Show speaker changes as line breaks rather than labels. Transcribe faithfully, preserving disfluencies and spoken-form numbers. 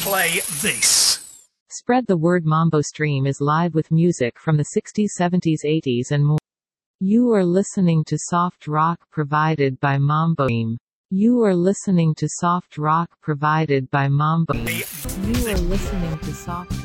play this.
Spread the word. Mambo Stream is live with music from the sixties, seventies, eighties and more. You are listening to soft rock provided by Mambo Stream. You are listening to soft rock provided by Mambo Stream. You are listening to soft rock.